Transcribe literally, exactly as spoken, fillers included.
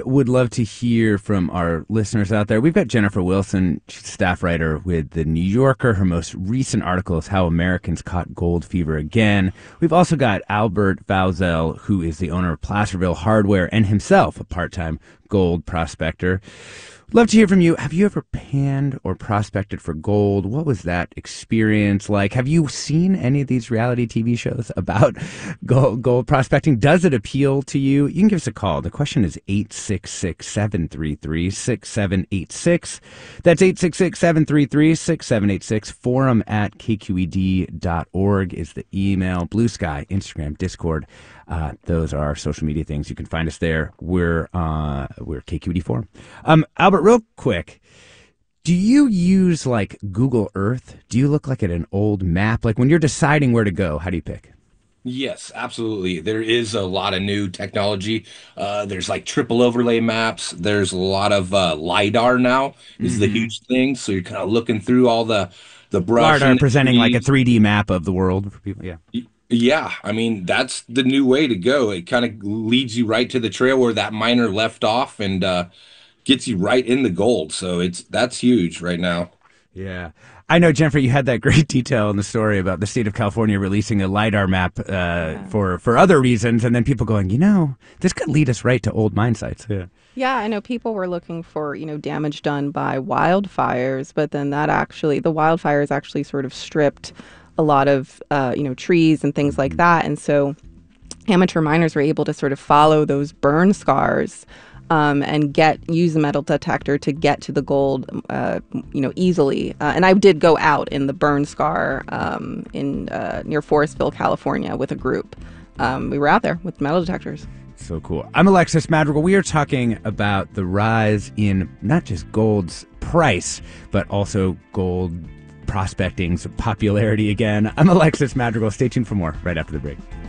would love to hear from our listeners out there. We've got Jennifer Wilson, she's a staff writer with The New Yorker. Her most recent article is How Americans Caught Gold Fever Again. We've also got Albert Vauzelle, who is the owner of Placerville Hardware and himself a part-time gold prospector. Love to hear from you. Have you ever panned or prospected for gold? What was that experience like? Have you seen any of these reality T V shows about gold, gold prospecting? Does it appeal to you? You can give us a call. The question is eight six six, seven three three, six seven eight six. That's eight six six, seven three three, six seven eight six. Forum at k q e d dot org is the email. Blue Sky, Instagram, Discord. Uh, those are our social media things. You can find us there. We're uh, we're K Q E D Forum. Um, Albert, real quick, do you use like Google Earth? Do you look like at an old map? Like when you're deciding where to go, how do you pick? Yes, absolutely. There is a lot of new technology. Uh, there's like triple overlay maps. There's a lot of uh, LiDAR now is the Mm-hmm. huge thing. So you're kind of looking through all the the brush LiDAR and the presenting like a trees. three D map of the world for people. Yeah. Y- Yeah, I mean, that's the new way to go. It kind of leads you right to the trail where that miner left off and uh, gets you right in the gold. So it's that's huge right now. Yeah. I know, Jennifer, you had that great detail in the story about the state of California releasing a LiDAR map uh, Yeah. for, for other reasons, and then people going, you know, this could lead us right to old mine sites. Yeah. Yeah, I know people were looking for, you know, damage done by wildfires, but then that actually, the wildfires actually sort of stripped a lot of, uh, you know, trees and things like that. And so amateur miners were able to sort of follow those burn scars um, and get use a metal detector to get to the gold, uh, you know, easily. Uh, and I did go out in the burn scar um, in uh, near Forestville, California, with a group. Um, we were out there with metal detectors. So cool. I'm Alexis Madrigal. We are talking about the rise in not just gold's price, but also gold prospecting's popularity again. I'm Alexis Madrigal. Stay tuned for more right after the break.